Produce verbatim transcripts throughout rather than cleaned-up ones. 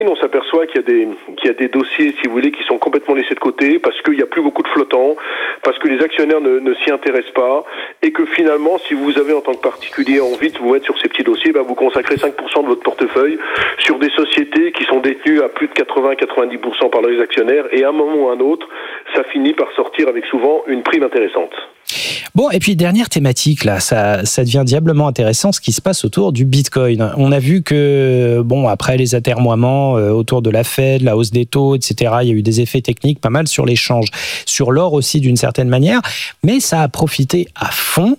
On s'aperçoit qu'il y a des qu'il y a des dossiers, si vous voulez, qui sont complètement laissés de côté parce qu'il n'y a plus beaucoup de flottants, parce que les actionnaires ne, ne s'y intéressent pas, et que finalement, si vous avez en tant que particulier envie de vous mettre sur ces petits dossiers, ben vous consacrez cinq pour cent de votre portefeuille sur des sociétés qui sont détenues à plus de quatre-vingts à quatre-vingt-dix pour cent par les actionnaires, et à un moment ou à un autre, ça finit par sortir avec souvent une prime intéressante. Bon, et puis dernière thématique, là, ça, ça devient diablement intéressant, ce qui se passe autour du Bitcoin. On a vu que, bon, après les atermoiements euh, autour de la Fed, la hausse des taux, et cetera, il y a eu des effets techniques pas mal sur l'échange, sur l'or aussi d'une certaine manière, mais ça a profité à fond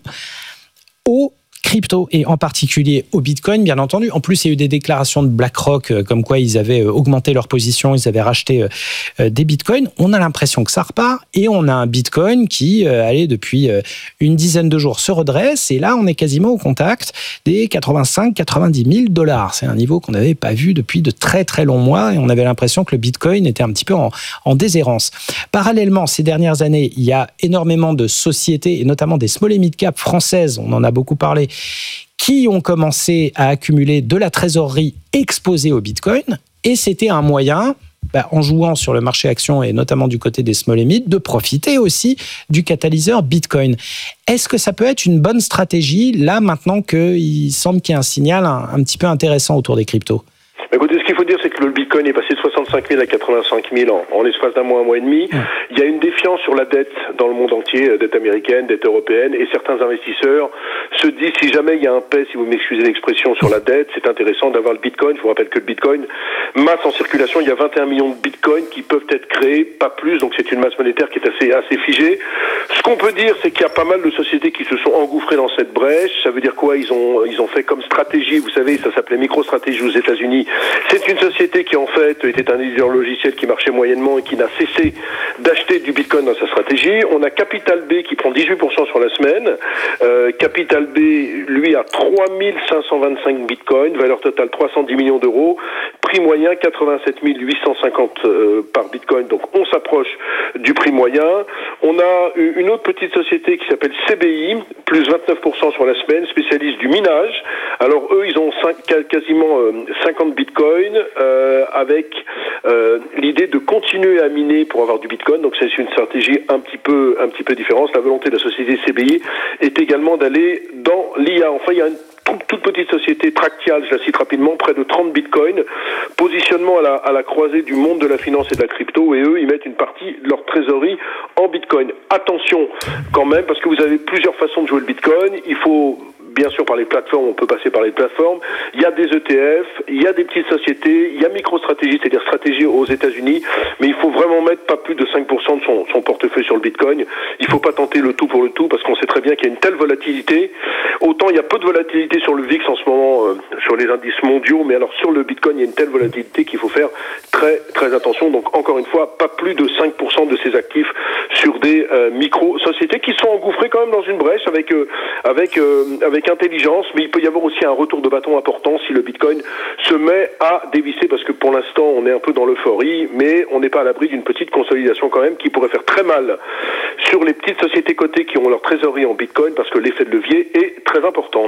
aux crypto, et en particulier au Bitcoin, bien entendu. En plus, il y a eu des déclarations de BlackRock euh, comme quoi ils avaient augmenté leur position, ils avaient racheté euh, des Bitcoins. On a l'impression que ça repart, et on a un Bitcoin qui, euh, allez, depuis euh, une dizaine de jours, se redresse, et là, on est quasiment au contact des quatre-vingt-cinq à quatre-vingt-dix mille dollars. C'est un niveau qu'on n'avait pas vu depuis de très très longs mois, et on avait l'impression que le Bitcoin était un petit peu en, en déshérence. Parallèlement, ces dernières années, il y a énormément de sociétés, et notamment des small et mid cap françaises, on en a beaucoup parlé, qui ont commencé à accumuler de la trésorerie exposée au Bitcoin, et c'était un moyen, bah, en jouant sur le marché action et notamment du côté des small et mid, de profiter aussi du catalyseur Bitcoin. Est-ce que ça peut être une bonne stratégie, là, maintenant qu'il semble qu'il y a un signal un, un petit peu intéressant autour des cryptos ? Écoutez, ce qu'il faut dire, c'est que le Bitcoin est passé de soixante-cinq mille à quatre-vingt-cinq mille en, en l'espace d'un mois, un mois et demi. Mmh. Il y a une défiance sur la dette dans le monde entier, dette américaine, dette européenne, et certains investisseurs se disent, si jamais il y a un paix, si vous m'excusez l'expression, sur la dette, c'est intéressant d'avoir le Bitcoin. Je vous rappelle que le Bitcoin, masse en circulation, il y a vingt et un millions de Bitcoins qui peuvent être créés, pas plus, donc c'est une masse monétaire qui est assez, assez figée. Ce qu'on peut dire, c'est qu'il y a pas mal de sociétés qui se sont engouffrées dans cette brèche. Ça veut dire quoi ? Ils ont, ils ont fait comme stratégie, vous savez, ça s'appelait MicroStrategy aux États-Unis. C'est une société qui, en fait, était un éditeur logiciel qui marchait moyennement et qui n'a cessé d'acheter du Bitcoin dans sa stratégie. On a Capital B qui prend dix-huit pour cent sur la semaine. Euh, Capital B, lui, a trois mille cinq cent vingt-cinq Bitcoins, valeur totale trois cent dix millions d'euros, prix moyen quatre-vingt-sept mille huit cent cinquante euh, par Bitcoin. Donc, on s'approche du prix moyen. On a une autre petite société qui s'appelle C B I, plus vingt-neuf pour cent sur la semaine, spécialiste du minage. Alors, eux, ils ont cinq, quasiment euh, cinquante Bitcoins. Euh, avec euh, l'idée de continuer à miner pour avoir du Bitcoin. Donc c'est une stratégie un petit peu un petit peu différente. La volonté de la société C B I est également d'aller dans l'I A. Enfin, il y a une toute petite société, Tractial, je la cite rapidement, près de trente Bitcoins, positionnement à la, à la croisée du monde de la finance et de la crypto, et eux, ils mettent une partie de leur trésorerie en Bitcoin. Attention quand même, parce que vous avez plusieurs façons de jouer le Bitcoin. Il faut bien sûr par les plateformes, on peut passer par les plateformes. Il y a des E T F, il y a des petites sociétés, il y a MicroStrategy, c'est-à-dire stratégie aux États-Unis, mais il faut vraiment mettre pas plus de cinq pour cent de son, son portefeuille sur le Bitcoin. Il faut pas tenter le tout pour le tout, parce qu'on sait très bien qu'il y a une telle volatilité. Autant il y a peu de volatilité sur le V I X en ce moment, euh, sur les indices mondiaux, mais alors sur le Bitcoin, il y a une telle volatilité qu'il faut faire très très attention. Donc encore une fois, pas plus de cinq pour cent de ses actifs sur des euh, micro-sociétés qui sont engouffrées quand même dans une brèche avec euh, avec euh, avec intelligence, mais il peut y avoir aussi un retour de bâton important si le Bitcoin se met à dévisser, parce que pour l'instant on est un peu dans l'euphorie, mais on n'est pas à l'abri d'une petite consolidation quand même qui pourrait faire très mal sur les petites sociétés cotées qui ont leur trésorerie en Bitcoin, parce que l'effet de levier est très important.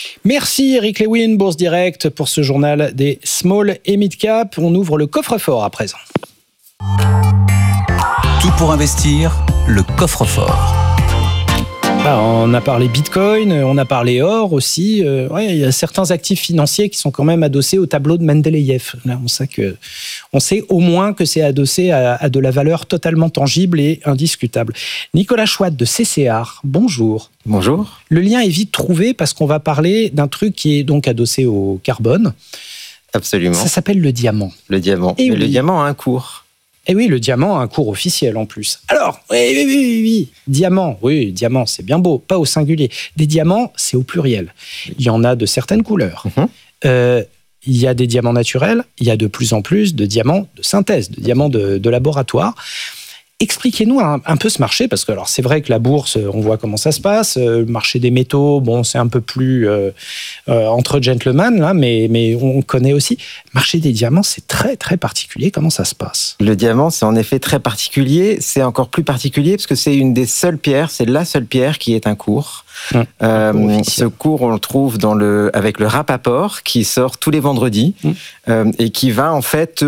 Merci Eric Lewin, Bourse Direct, pour ce journal des small et mid cap. On ouvre le coffre-fort à présent. Tout pour investir, le coffre-fort. Bah, on a parlé Bitcoin, on a parlé or aussi. Euh, ouais, il y a certains actifs financiers qui sont quand même adossés au tableau de Mendeleïev. Là, on sait que, on sait au moins que c'est adossé à, à de la valeur totalement tangible et indiscutable. Nicolas Chouat de C C R, bonjour. Bonjour. Le lien est vite trouvé parce qu'on va parler d'un truc qui est donc adossé au carbone. Absolument. Ça s'appelle le diamant. Le diamant. Et Mais oui. le diamant a un cours. Et oui, le diamant a un cours officiel en plus. Alors, oui, oui, oui, oui, oui. Diamant, oui, diamant, c'est bien beau, pas au singulier. Des diamants, c'est au pluriel. Il y en a de certaines couleurs. Mm-hmm. Euh, il y a des diamants naturels, il y a de plus en plus de diamants de synthèse, de diamants de, de laboratoire. Expliquez-nous un, un peu ce marché, parce que alors c'est vrai que la bourse, on voit comment ça se passe. Le marché des métaux, bon, c'est un peu plus euh, euh, entre gentlemen, là, mais, mais on connaît aussi. Le marché des diamants, c'est très, très particulier. Comment ça se passe ? Le diamant, c'est en effet très particulier. C'est encore plus particulier parce que c'est une des seules pierres, c'est la seule pierre qui est un cours. Mmh. Euh, ce cours, on le trouve dans le, avec le Rapaport, qui sort tous les vendredis mmh. euh, et qui va en fait